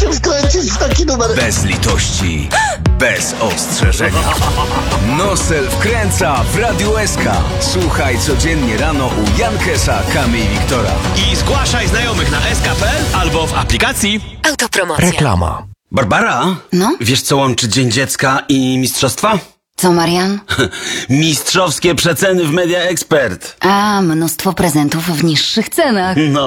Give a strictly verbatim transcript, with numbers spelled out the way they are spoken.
się wkręcić w taki numer. Bez litości, bez ostrzeżenia. Nosel wkręca w Radiu S K. Słuchaj codziennie rano u Jankesa, Kamy i Wiktora. I zgłaszaj znajomych na s k kropka p l albo w aplikacji. Autopromocja. Reklama. Barbara, No? wiesz co łączy Dzień Dziecka i mistrzostwa? Co, Marian? Mistrzowskie przeceny w Media Expert. A, mnóstwo prezentów w niższych cenach. No.